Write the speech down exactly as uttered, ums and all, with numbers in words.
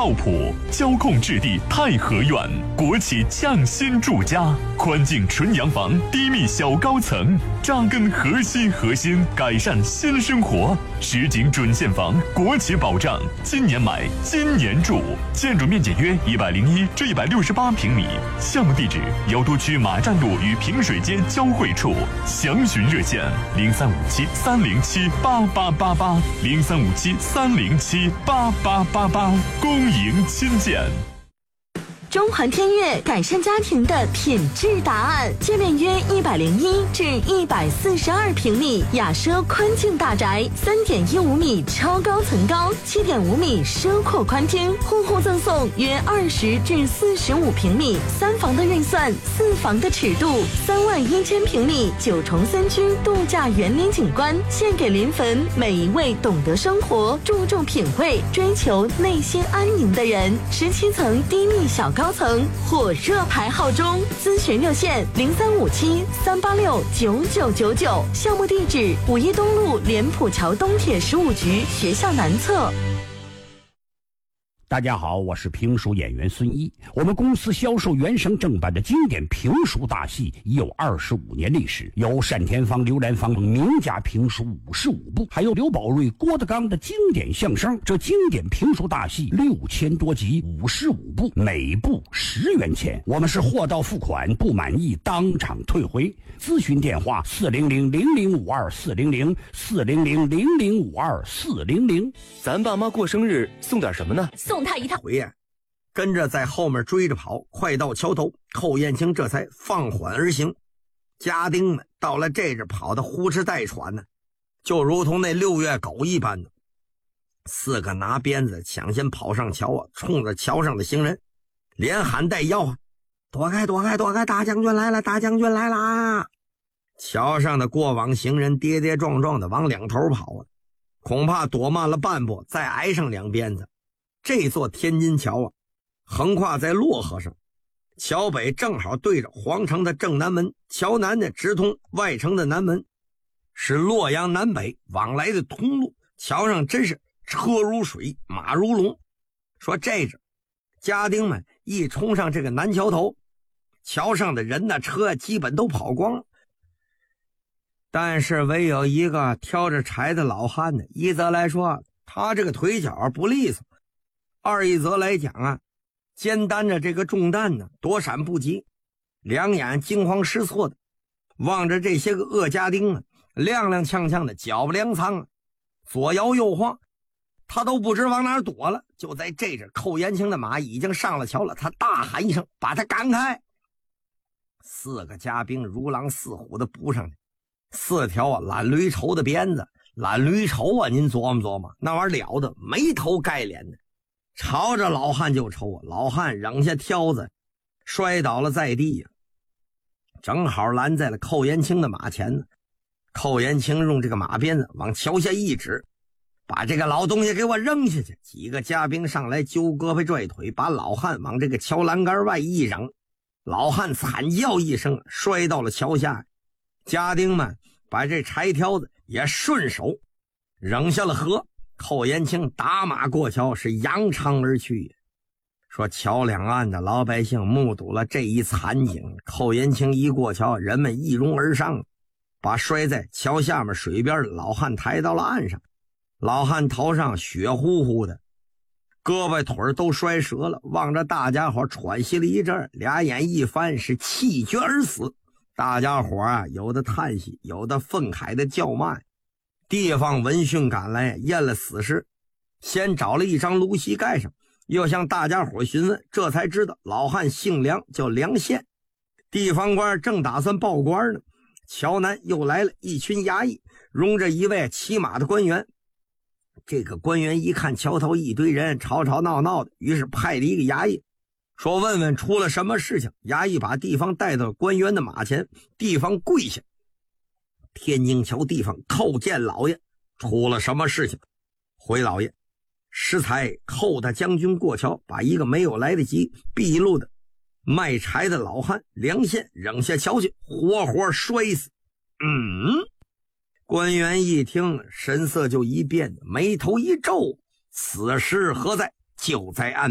靠谱，交控质地太和远，国企匠心住家，宽净纯洋房，低密小高层，扎根核心核心，改善新生活。实景准现房，国企保障，今年买，今年住。建筑面积约一百零一至一百六十八平米，项目地址姚都区马站路与平水街交汇处。详询热线零三五七三零七八八八八零三五七三零七八八八八，恭迎亲见。 中环天悦改善家庭的品质答案，界面约一百零一至一百四十二平米，雅奢宽净大宅，三点一五米超高层高，七点五米奢阔宽厅，户户赠送约二十至四十五平米，三房的预算，四房的尺度，三万一千平米九重三居度假园林景观，献给临汾每一位懂得生活、注重品味、追求内心安宁的人。十七层低密小高。高层火热排号中，咨询热线零三五七三八六九九九九，项目地址五一东路莲浦桥东铁十五局学校南侧。 大家好，我是评书演员孙一。我们公司销售原声正版的经典评书大戏已有二十五年历史，有单田芳、刘兰芳名家评书五十五部，还有刘宝瑞、郭德纲的经典相声。这经典评书大戏六千多集，五十五部，每部十元钱。我们是货到付款，不满意当场退回。咨询电话四零零零零五二四零零四零零零零五二四零零。 咱爸妈过生日送点什么呢？ 送他一趟回呀，跟着在后面追着跑，快到桥头，寇燕青这才放缓而行。家丁们到了这阵跑得呼哧带喘呢，就如同那六月狗一般的。四个拿鞭子抢先跑上桥啊，冲着桥上的行人连喊带吆啊：躲开躲开躲开，大将军来了，大将军来啦！桥上的过往行人跌跌撞撞的往两头跑啊，恐怕躲慢了半步再挨上两鞭子。这座天津桥啊，横跨在洛河上，桥北正好对着皇城的正南门，桥南呢直通外城的南门，是洛阳南北往来的通路。桥上真是车如水，马如龙。说这阵家丁们一冲上这个南桥头，桥上的人呢车基本都跑光了，但是唯有一个挑着柴的老汉呢，一则来说他这个腿脚不利索，二一则来讲啊，肩担着这个重担呢，躲闪不及，两眼惊慌失措的望着这些个恶家丁啊，踉踉跄跄的脚不凉仓啊，左摇右晃，他都不知往哪躲了。就在这阵，寇延青的马已经上了桥了，他大喊一声：“把他赶开！”四个家兵如狼似虎的扑上去，四条啊懒驴绸的鞭子，懒驴绸啊，您琢磨琢磨，那玩意儿了得，没头盖脸的，朝着老汉就抽啊！老汉扔下挑子，摔倒了在地呀、啊，正好拦在了寇延青的马前呢。寇延青用这个马鞭子往桥下一指，把这个老东西给我扔下去。几个家兵上来揪胳膊拽腿，把老汉往这个桥栏杆外一扔，老汉惨叫一声，摔到了桥下。家丁们把这柴挑子也顺手扔下了河。寇延青打马过桥，是扬长而去。说桥两岸的老百姓目睹了这一惨景，寇延青一过桥，人们一拥而上，把摔在桥下面水边的老汉抬到了岸上。老汉头上血乎乎的，胳膊腿都摔折了，望着大家伙喘息了一阵，俩眼一翻，是气绝而死。大家伙啊，有的叹息，有的愤慨的叫骂。地方闻讯赶来，验了死尸，先找了一张芦席盖上，又向大家伙询问，这才知道老汉姓梁，叫梁宪。地方官正打算报官呢，桥南又来了一群衙役，容着一位骑马的官员。这个官员一看桥头一堆人吵吵闹闹的，于是派了一个衙役说问问出了什么事情。衙役把地方带到官员的马前，地方跪下：天津桥地方叩见老爷，出了什么事情？回老爷，适才寇大将军过桥，把一个没有来得及闭路的卖柴的老汉梁宪扔下桥去，活活摔死。嗯，官员一听，神色就一变，眉头一皱，此事何在？就在岸